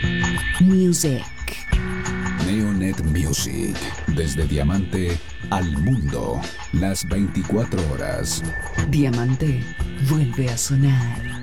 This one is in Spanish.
Music. Neonet Music. Desde Diamante al mundo. Las 24 horas. Diamante vuelve a sonar.